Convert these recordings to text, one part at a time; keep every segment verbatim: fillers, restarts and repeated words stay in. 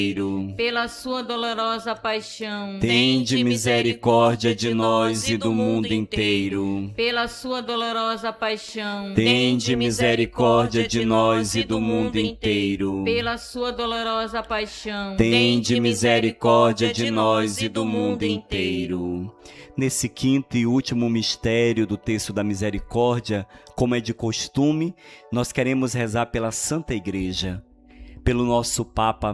Pela sua dolorosa paixão, tende misericórdia de nós e do mundo inteiro. Pela sua dolorosa paixão, tende misericórdia de nós e do mundo inteiro. Pela sua dolorosa paixão, tende misericórdia de nós e do mundo inteiro. Nesse quinto e último mistério do Terço da Misericórdia, como é de costume, nós queremos rezar pela Santa Igreja, pelo nosso Papa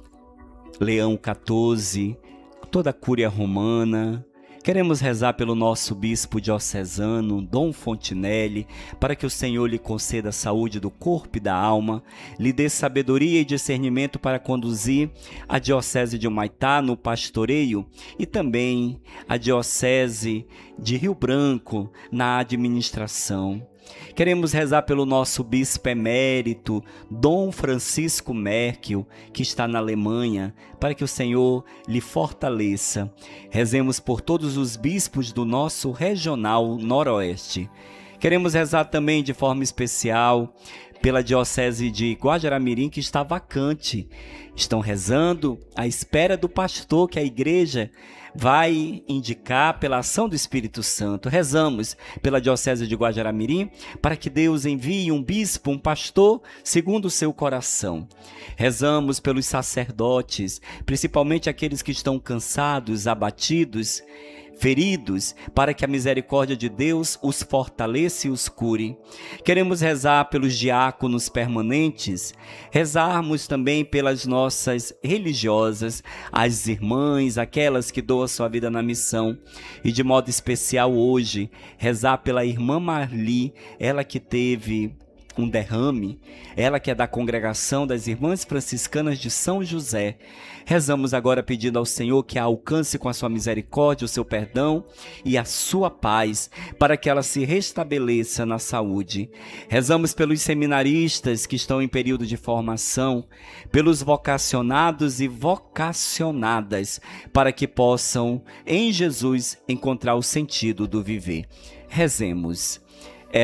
Leão quatorze, toda a Cúria Romana. Queremos rezar pelo nosso Bispo diocesano, Dom Fontinelli, para que o Senhor lhe conceda a saúde do corpo e da alma, lhe dê sabedoria e discernimento para conduzir a Diocese de Humaitá no pastoreio e também a Diocese de Rio Branco na administração. Queremos rezar pelo nosso bispo emérito, Dom Francisco Merkel, que está na Alemanha, para que o Senhor lhe fortaleça. Rezemos por todos os bispos do nosso regional noroeste. Queremos rezar também de forma especial pela Diocese de Guajará-Mirim, que está vacante. Estão rezando à espera do pastor que a igreja vai indicar pela ação do Espírito Santo. Rezamos pela Diocese de Guajará-Mirim para que Deus envie um bispo, um pastor, segundo o seu coração. Rezamos pelos sacerdotes, principalmente aqueles que estão cansados, abatidos, feridos, para que a misericórdia de Deus os fortaleça e os cure. Queremos rezar pelos diáconos permanentes, rezarmos também pelas nossas religiosas, as irmãs, aquelas que doam a sua vida na missão. E de modo especial hoje, rezar pela irmã Marli, ela que teve um derrame, ela que é da congregação das Irmãs Franciscanas de São José. Rezamos agora pedindo ao Senhor que a alcance com a sua misericórdia, o seu perdão e a sua paz, para que ela se restabeleça na saúde. Rezamos pelos seminaristas que estão em período de formação, pelos vocacionados e vocacionadas, para que possam, em Jesus, encontrar o sentido do viver. Rezemos.